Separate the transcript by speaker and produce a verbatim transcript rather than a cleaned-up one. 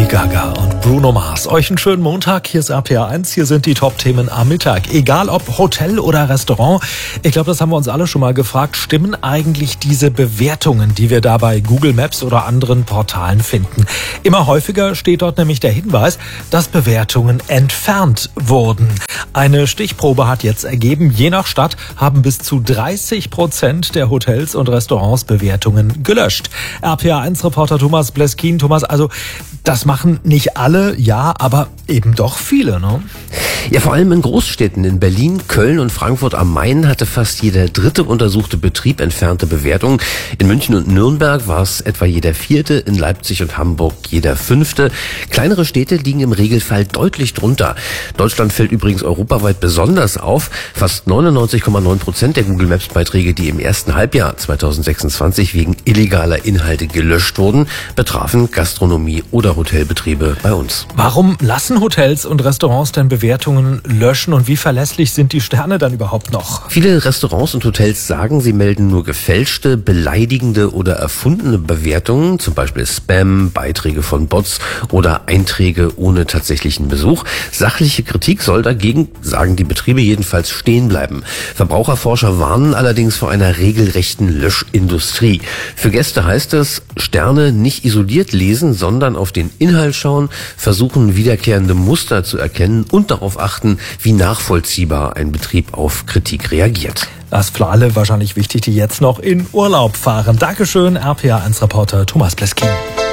Speaker 1: Gaga und Bruno Mars. Euch einen schönen Montag. Hier ist R P R eins. Hier sind die Top-Themen am Mittag. Egal ob Hotel oder Restaurant. Ich glaube, das haben wir uns alle schon mal gefragt. Stimmen eigentlich diese Bewertungen, die wir da bei Google Maps oder anderen Portalen finden? Immer häufiger steht dort nämlich der Hinweis, dass Bewertungen entfernt wurden. Eine Stichprobe hat jetzt ergeben, je nach Stadt haben bis zu dreißig Prozent der Hotels und Restaurants Bewertungen gelöscht. R P R eins Reporter Thomas Bleskin. Thomas, also das machen nicht alle, ja, aber eben doch viele, ne?
Speaker 2: Ja, vor allem in Großstädten. In Berlin, Köln und Frankfurt am Main hatte fast jeder dritte untersuchte Betrieb entfernte Bewertungen. In München und Nürnberg war es etwa jeder vierte, in Leipzig und Hamburg jeder fünfte. Kleinere Städte liegen im Regelfall deutlich drunter. Deutschland fällt übrigens europaweit besonders auf. Fast neunundneunzig Komma neun Prozent der Google Maps Beiträge, die im ersten Halbjahr zweitausendsechsundzwanzig wegen illegaler Inhalte gelöscht wurden, betrafen Gastronomie oder Hotelbetriebe bei uns.
Speaker 1: Warum lassen Hotels und Restaurants denn Bewertungen löschen und wie verlässlich sind die Sterne dann überhaupt noch?
Speaker 2: Viele Restaurants und Hotels sagen, sie melden nur gefälschte, beleidigende oder erfundene Bewertungen, zum Beispiel Spam, Beiträge von Bots oder Einträge ohne tatsächlichen Besuch. Sachliche Kritik soll dagegen, sagen die Betriebe jedenfalls, stehen bleiben. Verbraucherforscher warnen allerdings vor einer regelrechten Löschindustrie. Für Gäste heißt es, Sterne nicht isoliert lesen, sondern auf den Inhalt schauen, versuchen wiederkehrende Muster zu erkennen und darauf achten, wie nachvollziehbar ein Betrieb auf Kritik reagiert.
Speaker 1: Das ist für alle wahrscheinlich wichtig, die jetzt noch in Urlaub fahren. Dankeschön, R P R eins Reporter Thomas Bleskin.